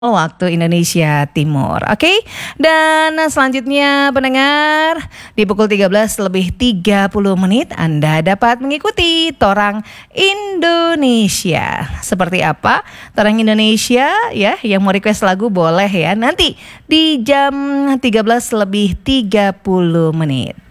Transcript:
waktu Indonesia Timur. Oke. Dan selanjutnya pendengar di pukul 13:30 Anda dapat mengikuti Torang Indonesia. Seperti apa Torang Indonesia ya, yang mau request lagu boleh ya nanti di jam 13:30.